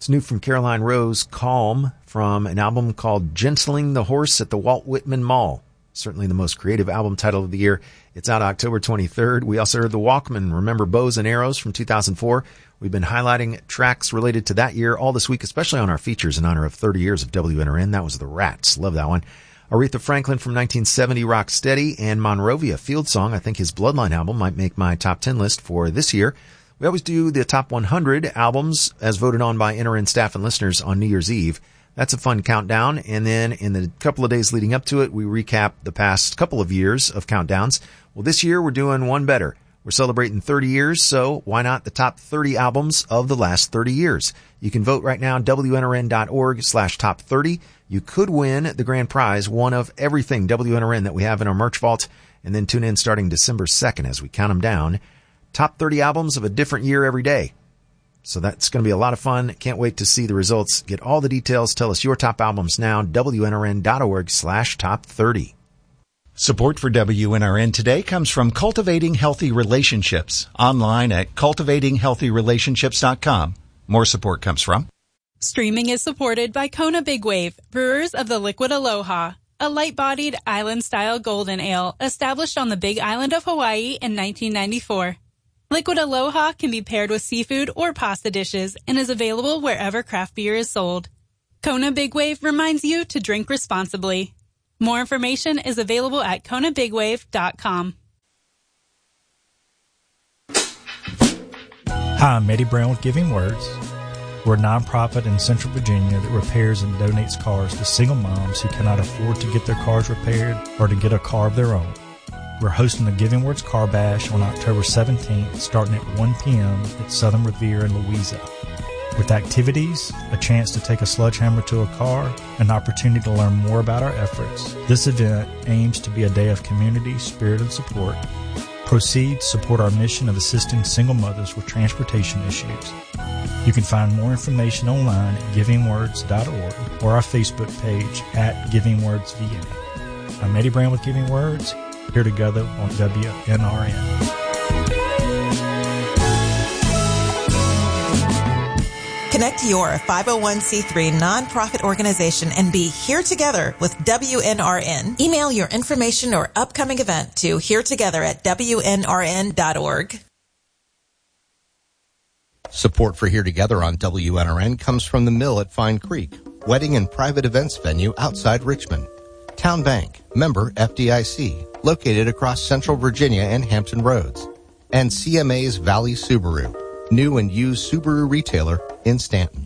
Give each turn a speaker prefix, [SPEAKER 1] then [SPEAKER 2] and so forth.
[SPEAKER 1] It's new from Caroline Rose, Calm, from an album called Gentling the Horse at the Walt Whitman Mall. Certainly the most creative album title of the year. It's out October 23rd. We also heard The Walkmen, Remember Bows and Arrows, from 2004. We've been highlighting tracks related to that year all this week, especially on our features in honor of 30 years of WNRN. That was The Rats. Love that one. Aretha Franklin from 1970, Rock Steady, and Monrovia, Field Song. I think his Bloodline album might make my top 10 list for this year. We always do the top 100 albums as voted on by NRN staff and listeners on New Year's Eve. That's a fun countdown. And then in the couple of days leading up to it, we recap the past couple of years of countdowns. Well, this year we're doing one better. We're celebrating 30 years, so why not the top 30 albums of the last 30 years? You can vote right now, WNRN.org/top 30. You could win the grand prize, one of everything WNRN that we have in our merch vault, and then tune in starting December 2nd as we count them down. Top 30 albums of a different year every day. So that's going to be a lot of fun. Can't wait to see the results. Get all the details. Tell us your top albums now. WNRN.org/top 30.
[SPEAKER 2] Support for WNRN today comes from Cultivating Healthy Relationships, online at cultivatinghealthyrelationships.com. More support comes from
[SPEAKER 3] Streaming is supported by Kona Big Wave, brewers of the Liquid Aloha, a light-bodied island-style golden ale established on the Big Island of Hawaii in 1994. Liquid Aloha can be paired with seafood or pasta dishes and is available wherever craft beer is sold. Kona Big Wave reminds you to drink responsibly. More information is available at konabigwave.com.
[SPEAKER 4] Hi, I'm Eddie Brown with Giving Words. We're a nonprofit in Central Virginia that repairs and donates cars to single moms who cannot afford to get their cars repaired or to get a car of their own. We're hosting the Giving Words Car Bash on October 17th, starting at 1 p.m. at Southern Revere in Louisa. With activities, a chance to take a sledgehammer to a car, an opportunity to learn more about our efforts, this event aims to be a day of community, spirit, and support. Proceeds support our mission of assisting single mothers with transportation issues. You can find more information online at givingwords.org or our Facebook page at GivingWordsVA. I'm Eddie Brown with Giving Words, here together on WNRN.
[SPEAKER 5] Connect your 501c3 nonprofit organization and be here together with WNRN. Email your information or upcoming event to heretogether@WNRN.org.
[SPEAKER 6] Support for Here Together on WNRN comes from the Mill at Fine Creek, wedding and private events venue outside Richmond. Town Bank, member FDIC, located across Central Virginia and Hampton Roads. And CMA's Valley Subaru, new and used Subaru retailer in Stanton.